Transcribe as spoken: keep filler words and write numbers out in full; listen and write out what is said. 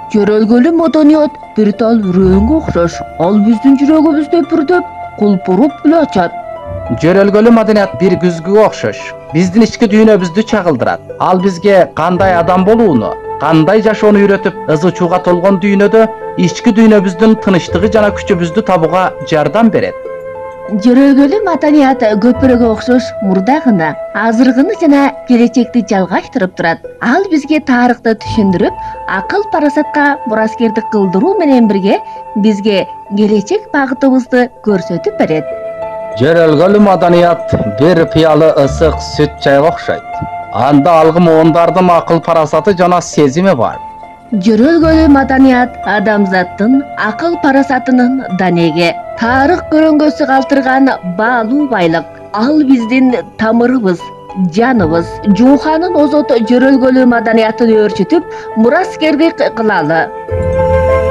Жөрөлгөлүү маданият бир тал үрөөнгө окшош. Ал биздин жүрөгүбүздө пүрдөп, кулпуруп эле ачат. Жөрөлгөлүү маданият бир күзгүгө окшош. Биздин ички дүйнөбүздү чагылдырат. Ал бизге кандай адам болууну, кандай жашоону үйрөтүп, ызы чууга толгон дүйнөдө ички дүйнөбүздүн тынычтыгы жана күчүбүздү табууга жардам берет. Жөрөлгөлүү маданият көпүрөгө окшош мурда гана, азыркыны жана келечекти жалгаштырып турат. Ал бизге тарыхты түшүндүрүп, акыл парасатка мураскердик кылдыруу менен бирге бизге келечек багытыбызды көрсөтүп берет. Жөрөлгөлүү маданият бир пыялы ысык сүт чайга окшойт. Анда алгы муундардын акыл парасаты жана сезими бар. Жөрөлгөлүү маданият адамзаттын акыл парасатынын данеги, тарых көрөңгөсү калтырган баалуу байлык. Ал биздин тамырыбыз, жаныбыз. Жууханын озот жөрөлгөлүү маданиятын өөрчүтүп, мураскердик кылалы.